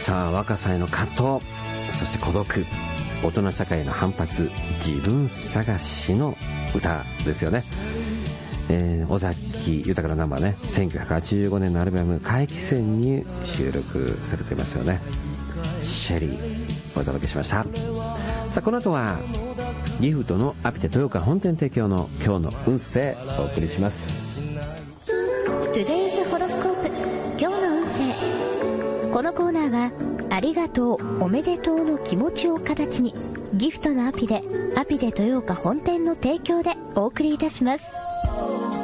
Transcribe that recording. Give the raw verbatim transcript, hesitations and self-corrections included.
さあ、若さへの葛藤、そして孤独、大人社会の反発、自分探しの歌ですよね。えー、尾崎豊のナンバーね、せんきゅうひゃくはちじゅうごねんのアルバム怪奇戦に収録されていますよね。シェリーお届けしました。さあ、この後はギフトのアピテ豊岡本店提供の今日の運勢お送りします。 Today's ホロスコープ、今日の運勢。このコーナーはありがとう、おめでとうの気持ちを形にギフトのアピでアピで豊岡本店の提供でお送りいたします。